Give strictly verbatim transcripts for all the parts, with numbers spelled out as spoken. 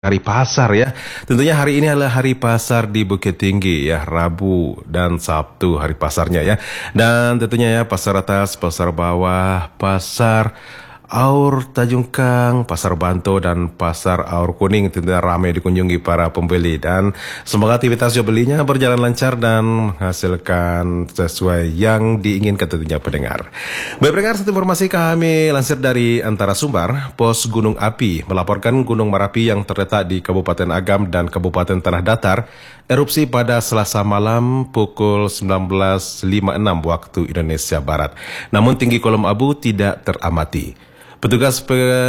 Hari pasar ya. Tentunya hari ini adalah hari pasar di Bukit Tinggi ya, Rabu dan Sabtu hari pasarnya ya. Dan tentunya ya pasar atas, pasar bawah, pasar Aur Tanjung Kang, Pasar Banto dan Pasar Aur Kuning tentunya ramai dikunjungi para pembeli, dan semoga aktivitas jual belinya berjalan lancar dan menghasilkan sesuai yang diinginkan tentunya pendengar. Baik pendengar, satu informasi kami lansir dari Antara Sumbar. Pos Gunung Api melaporkan Gunung Merapi yang terletak di Kabupaten Agam dan Kabupaten Tanah Datar erupsi pada Selasa malam pukul sembilan belas lima puluh enam waktu Indonesia Barat. Namun tinggi kolom abu tidak teramati. Petugas P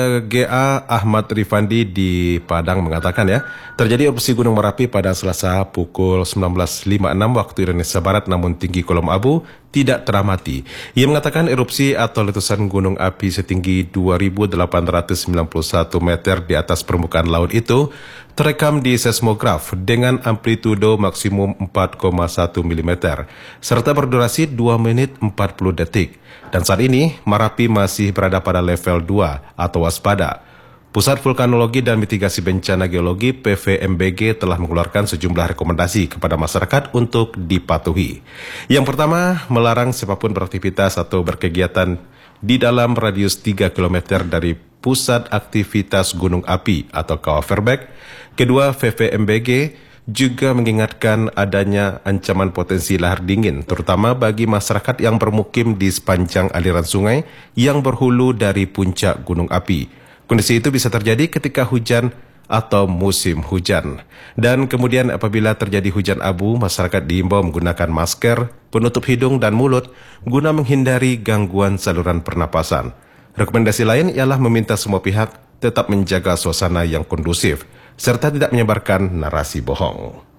G A Ahmad Rifandi di Padang mengatakan ya, terjadi erupsi Gunung Merapi pada Selasa pukul sembilan belas lima puluh enam waktu Indonesia Barat, namun tinggi kolom abu tidak teramati. Ia mengatakan erupsi atau letusan gunung api setinggi dua ribu delapan ratus sembilan puluh satu meter di atas permukaan laut itu terekam di seismograf dengan amplitudo maksimum empat koma satu milimeter serta berdurasi dua menit empat puluh detik. Dan saat ini Merapi masih berada pada level dua atau waspada. Pusat Vulkanologi dan Mitigasi Bencana Geologi P V M B G telah mengeluarkan sejumlah rekomendasi kepada masyarakat untuk dipatuhi. Yang pertama, melarang siapapun beraktivitas atau berkegiatan di dalam radius tiga kilometer dari pusat aktivitas gunung api atau kawah Fairback. Kedua, V V M B G juga mengingatkan adanya ancaman potensi lahar dingin, terutama bagi masyarakat yang bermukim di sepanjang aliran sungai yang berhulu dari puncak gunung api. Kondisi itu bisa terjadi ketika hujan atau musim hujan. Dan kemudian apabila terjadi hujan abu, masyarakat diimbau menggunakan masker, penutup hidung dan mulut guna menghindari gangguan saluran pernapasan. Rekomendasi lain ialah meminta semua pihak tetap menjaga suasana yang kondusif serta tidak menyebarkan narasi bohong.